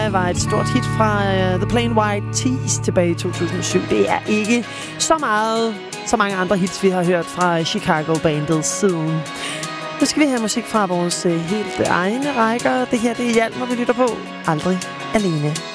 var et stort hit fra The Plain White T's tilbage i 2007. Det er ikke så mange andre hits, vi har hørt fra Chicago-bandet siden. Nu skal vi have musik fra vores helt egne rækker. Det her, det er Hjalmar, vi lytter på. Aldrig alene.